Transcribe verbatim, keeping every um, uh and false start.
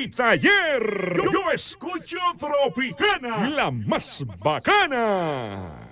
mi taller. Yo, yo escucho Tropicana, la más bacana.